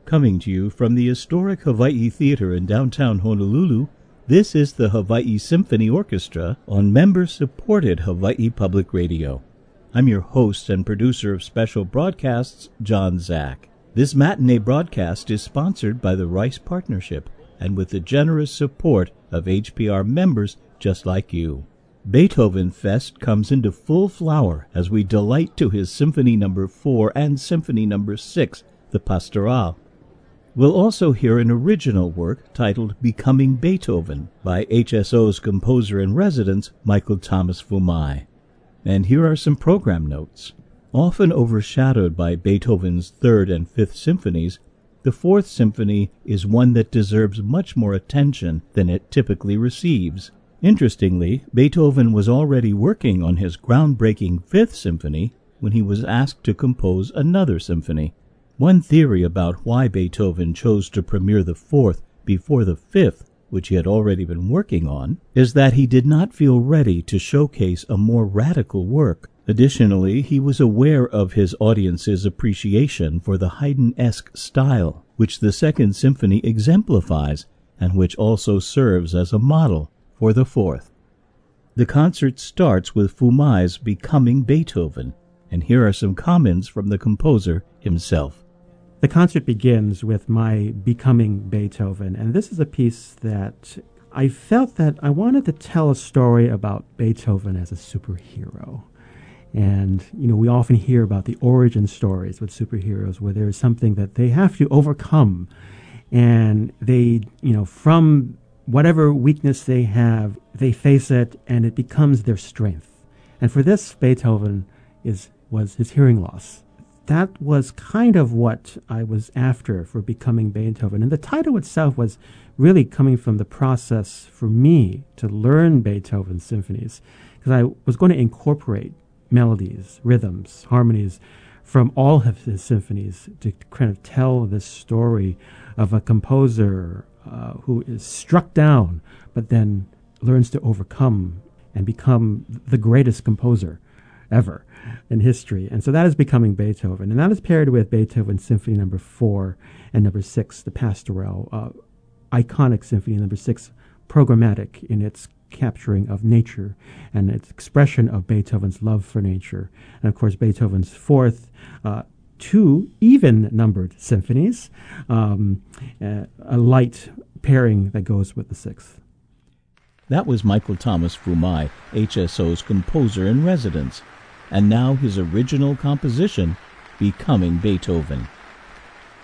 Coming to you from the historic Hawaii Theater in downtown Honolulu, this is the Hawaii Symphony Orchestra on member-supported Hawaii Public Radio. I'm your host and producer of special broadcasts, John Zach. This matinee broadcast is sponsored by the Rice Partnership and with the generous support of HPR members just like you. Beethoven Fest comes into full flower as we delight to his Symphony No. 4 and Symphony No. 6, the Pastoral. We'll also hear an original work titled Becoming Beethoven by HSO's composer-in-residence, Michael Thomas Fumai. And here are some program notes. Often overshadowed by Beethoven's Third and Fifth Symphonies, the Fourth Symphony is one that deserves much more attention than it typically receives. Interestingly, Beethoven was already working on his groundbreaking Fifth Symphony when he was asked to compose another symphony. One theory about why Beethoven chose to premiere the Fourth before the Fifth, which he had already been working on, is that he did not feel ready to showcase a more radical work. Additionally, he was aware of his audience's appreciation for the Haydn-esque style, which the Second Symphony exemplifies, and which also serves as a model for the Fourth. The concert starts with Fumai's Becoming Beethoven, and here are some comments from the composer himself. The concert begins with my Becoming Beethoven, and this is a piece that I felt that I wanted to tell a story about Beethoven as a superhero. And, we often hear about the origin stories with superheroes where there is something that they have to overcome. And they, from whatever weakness they have, they face it and it becomes their strength. And for this, Beethoven was his hearing loss. That was kind of what I was after for Becoming Beethoven. And the title itself was really coming from the process for me to learn Beethoven's symphonies, because I was going to incorporate melodies, rhythms, harmonies from all of his symphonies to kind of tell this story of a composer who is struck down, but then learns to overcome and become the greatest composer ever in history. And so that is Becoming Beethoven. And that is paired with Beethoven's Symphony No. 4 and No. 6, the Pastoral, iconic Symphony No. 6, programmatic in its capturing of nature and its expression of Beethoven's love for nature. And of course, Beethoven's fourth, two even-numbered symphonies, a light pairing that goes with the sixth. That was Michael Thomas Fumai, HSO's composer-in-residence, and now his original composition, Becoming Beethoven.